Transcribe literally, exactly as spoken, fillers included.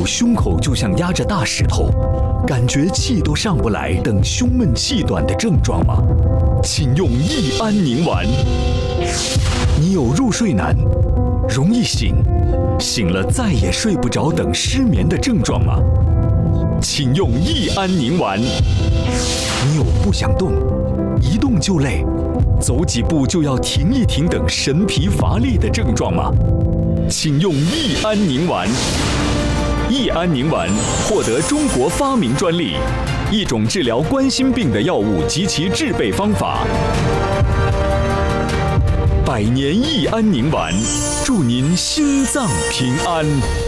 有胸口就像压着大石头，感觉气都上不来等胸闷气短的症状吗？请用益安宁丸。你有入睡难、容易醒、醒了再也睡不着等失眠的症状吗？请用益安宁丸。你有不想动、一动就累、走几步就要停一停等神疲乏力的症状吗？请用益安宁丸。益安宁丸获得中国发明专利，一种治疗冠心病的药物及其制备方法。百年益安宁丸，祝您心脏平安。